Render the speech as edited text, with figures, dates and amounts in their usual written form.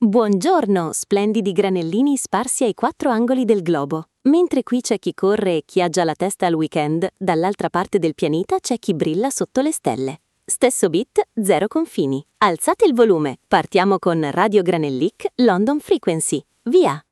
Buongiorno, splendidi granellini sparsi ai 4 angoli del globo. Mentre qui c'è chi corre e chi ha già la testa al weekend, dall'altra parte del pianeta c'è chi brilla sotto le stelle. Stesso beat, zero confini. Alzate il volume. Partiamo con Radio Granellic London Frequency. Via!